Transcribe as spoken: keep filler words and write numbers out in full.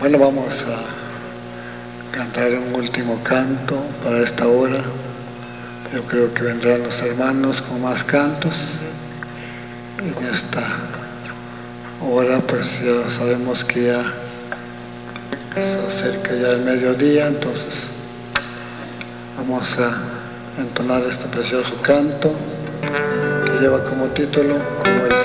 Bueno, vamos a cantar un último canto para esta hora. Yo creo que vendrán los hermanos con más cantos. En esta hora pues ya sabemos que ya se acerca ya el mediodía, entonces vamos a entonar este precioso canto que lleva como título Como el